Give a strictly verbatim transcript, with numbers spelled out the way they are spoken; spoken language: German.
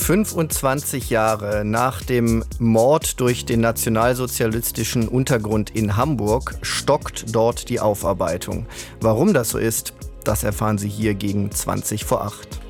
fünfundzwanzig Jahre nach dem Mord durch den nationalsozialistischen Untergrund in Hamburg stockt dort die Aufarbeitung. Warum das so ist, das erfahren Sie hier gegen zwanzig vor acht.